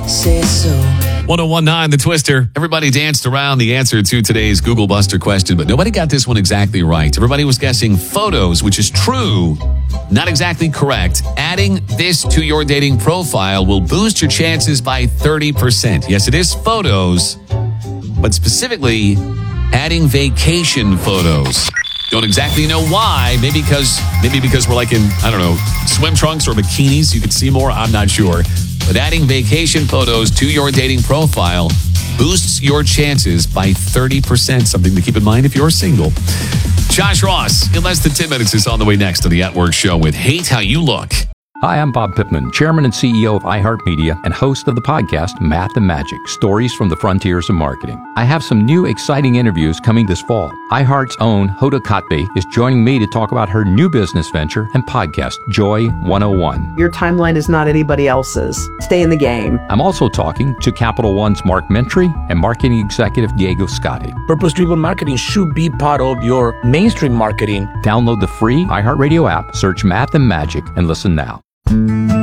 say so. 1019 The Twister. Everybody danced around the answer to today's Google Buster question, but nobody got this one exactly right. Everybody was guessing photos, which is true, not exactly correct. Adding this to your dating profile will boost your chances by 30%. Yes, it is photos, but specifically adding vacation photos. Don't exactly know why. Maybe because we're like in, I don't know, swim trunks or bikinis. You could see more. I'm not sure. But adding vacation photos to your dating profile boosts your chances by 30%. Something to keep in mind if you're single. Josh Ross, in less than 10 minutes, is on the way next to the At Work Show with Hate How You Look. Hi, I'm Bob Pittman, Chairman and CEO of iHeartMedia and host of the podcast Math and Magic, Stories from the Frontiers of Marketing. I have some new exciting interviews coming this fall. iHeart's own Hoda Kotb is joining me to talk about her new business venture and podcast, Joy 101. Your timeline is not anybody else's. Stay in the game. I'm also talking to Capital One's Mark Mentry and marketing executive Diego Scotti. Purpose-driven marketing should be part of your mainstream marketing. Download the free iHeartRadio app, search Math and Magic, and listen now.